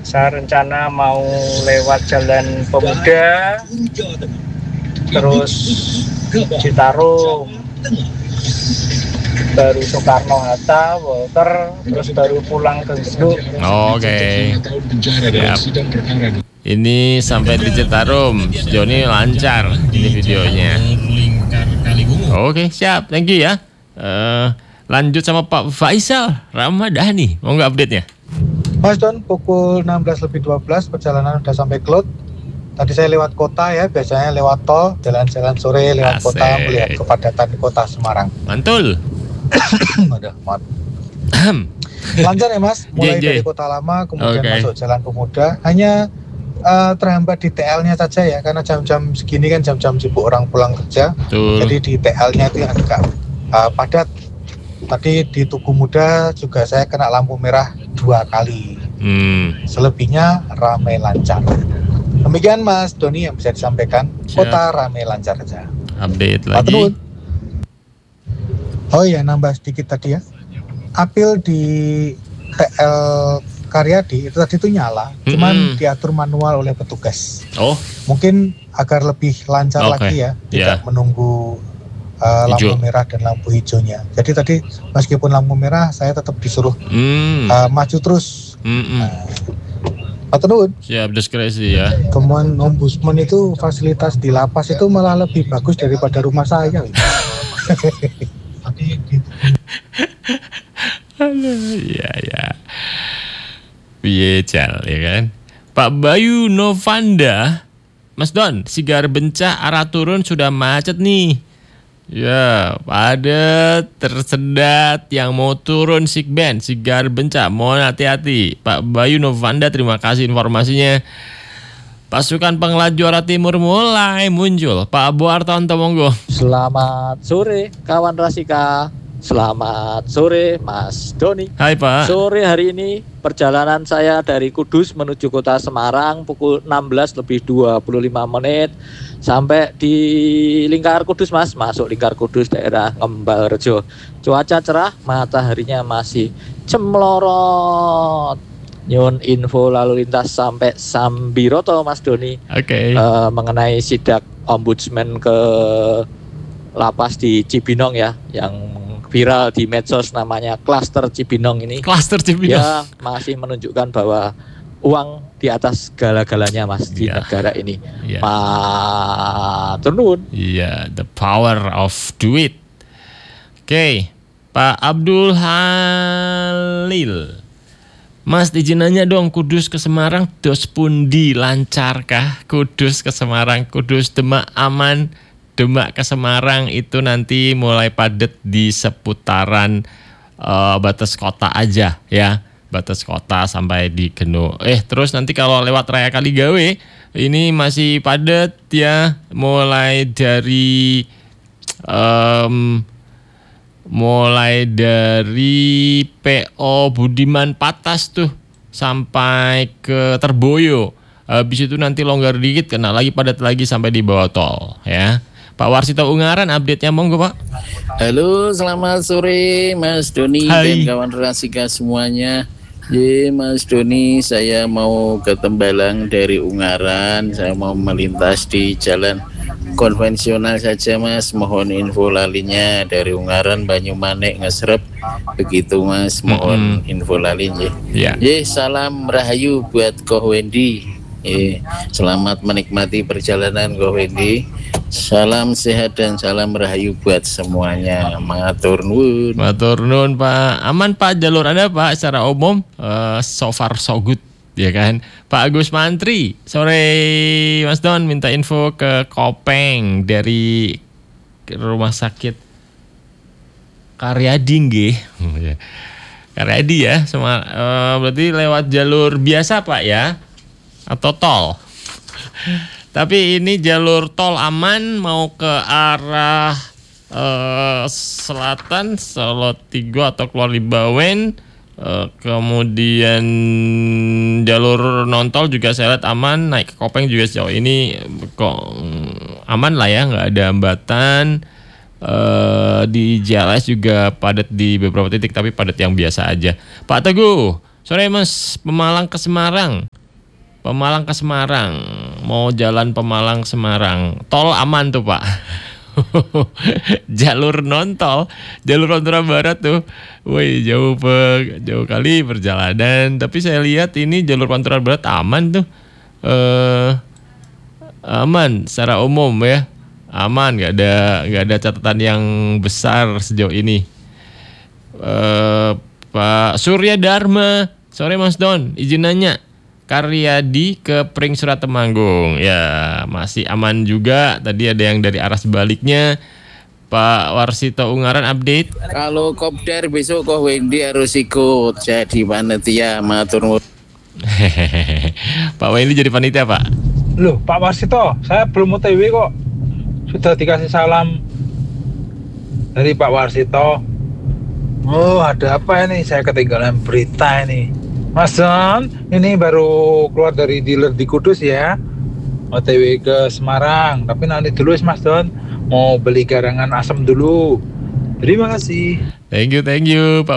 Saya rencana mau lewat Jalan Pemuda, terus Citarum, baru Soekarno-Hatta, Walter, terus baru pulang ke Gedung. Oke. Ini sampai di Citarum, sejauh ini lancar ini videonya. Oke, siap, thank you ya. Lanjut sama Pak Faisal Ramadhani, mau nggak update-nya? Mas Don, pukul 16:12 perjalanan udah sampai Klot. Tadi saya lewat kota ya, biasanya lewat tol, jalan-jalan sore lewat kota, melihat kepadatan di kota Semarang. Mantul. Udah, maaf. Lancar ya Mas, mulai dari kota lama, kemudian masuk Jalan Pemuda. Hanya terhambat di TL-nya saja ya, karena jam-jam segini kan jam-jam sibuk orang pulang kerja. Betul. Jadi di TL-nya itu agak padat. Tadi di Tugu Muda juga saya kena lampu merah 2 kali. Selebihnya ramai lancar. Demikian Mas Doni yang bisa disampaikan. Kota ramai lancar saja. Update lagi. Oh iya, nambah sedikit tadi ya. Apil di TL Karyadi itu tadi itu nyala, cuman diatur manual oleh petugas. Oh. Mungkin agar lebih lancar lagi ya, tidak menunggu lampu merah dan lampu hijaunya. Jadi tadi meskipun lampu merah, saya tetap disuruh maju terus. Siap, diskresi ya. Temuan ombudsman itu fasilitas di lapas itu malah lebih bagus daripada rumah saya. Ya. Piyecal ya kan. Pak Bayu Novanda, Mas Don, Sigar Bencah arah turun sudah macet nih. Ya, padat, tersendat yang mau turun Sigben, Sigar Bencah, mohon hati-hati. Pak Bayu Novanda, terima kasih informasinya. Pasukan pengelaj Juara Timur mulai muncul. Pak Abu Artanto, monggo. Selamat sore, kawan Rasika. Selamat sore, Mas Doni. Hai Pak. Sore hari ini perjalanan saya dari Kudus menuju kota Semarang pukul 16:25 sampai di Lingkar Kudus Mas, masuk Lingkar Kudus daerah Ngembalrejo. Cuaca cerah, mataharinya masih cemlorot. Nyun info lalu lintas sampai Sambiroto Mas Doni. Oke. Mengenai sidak ombudsman ke lapas di Cibinong ya, yang viral di medsos namanya klaster Cibinong ini. Klaster Cibinong. Ya, masih menunjukkan bahwa uang di atas segala-galanya Mas di negara ini. Matur nuwun. Iya, the power of duit. Oke, Pak Abdul Halil. Mas, izin nanya dong, Kudus ke Semarang dos pundi, lancarkah? Kudus ke Semarang, Kudus Demak aman. Demak ke Semarang itu nanti mulai padat di seputaran batas kota aja ya, batas kota sampai di Geno. Terus nanti kalau lewat Raya Kaligawe ini masih padat ya, mulai dari PO Budiman Patas tuh sampai ke Terboyo. Habis itu nanti longgar dikit, kena lagi padat lagi sampai di bawah tol ya. Pak Warsito Ungaran, update-nya monggo Pak. Halo, selamat sore Mas Doni dan kawan Rasika semuanya. Mas Doni, saya mau ke Tembalang dari Ungaran. Saya mau melintas di jalan konvensional saja Mas. Mohon info lalinya dari Ungaran, Banyumanek, Ngesrep. Begitu Mas, mohon info lalinya. Salam rahayu buat Koh Wendy. Selamat menikmati perjalanan Koh Wendy. Salam sehat dan salam rahayu buat semuanya. Matur nuwun. Matur nuwun Pak. Aman Pak, jalur Anda Pak secara umum so far so good ya kan. Pak Agus Mantri, sore Mas Don, minta info ke Kopeng dari rumah sakit Karyadi nggih. Karyadi ya, berarti lewat jalur biasa Pak ya, atau tol? Tapi ini jalur tol aman, mau ke arah selatan Solo Tigo atau keluar di Bawen. Kemudian jalur non-tol juga saya lihat aman, naik ke Kopeng juga sejauh ini kok aman lah ya, nggak ada hambatan. Di JLS juga padat di beberapa titik, tapi padat yang biasa aja. Pak Teguh, sore Mas, Pemalang ke Semarang. Pemalang ke Semarang, mau jalan Pemalang Semarang, tol aman tuh Pak. Jalur non-tol, jalur Pantura Barat tuh, woi jauh kali perjalanan. Tapi saya lihat ini jalur Pantura Barat aman tuh, aman secara umum ya, aman, nggak ada catatan yang besar sejauh ini. Pak Surya Dharma, sore Mas Don, izin nanya. Karyadi ke Pring Surat Temanggung, ya masih aman juga. Tadi ada yang dari arah sebaliknya. Pak Warsito Ungaran update. Kalau kopdar besok kok Wendy harus ikut jadi panitia, matur nuwun. Pak Wendy jadi panitia Pak. Loh Pak Warsito, saya belum OTW kok. Sudah dikasih salam dari Pak Warsito. Oh ada apa ini? Saya ketinggalan berita ini. Mas Don, ini baru keluar dari dealer di Kudus ya, OTW ke Semarang. Tapi nanti dulu Mas Don, mau beli garangan asam dulu. Terima kasih. Thank you Pak